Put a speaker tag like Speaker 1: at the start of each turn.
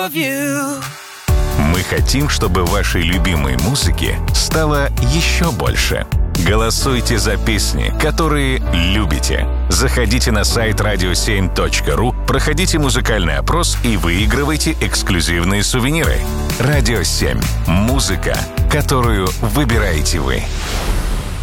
Speaker 1: of you.
Speaker 2: Мы хотим, чтобы вашей любимой музыки стало еще больше. Голосуйте за песни, которые любите. Заходите на сайт radio7.ru, проходите музыкальный опрос и выигрывайте эксклюзивные сувениры. Радио 7. Музыка, которую выбираете вы.